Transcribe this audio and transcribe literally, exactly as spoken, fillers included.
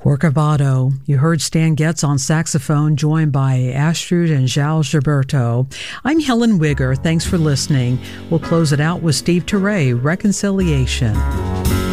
Corcovado. You heard Stan Getz on saxophone, joined by Astrud and João Gilberto. I'm Helen Wigger. Thanks for listening. We'll close it out with Steve Turre, Reconciliation.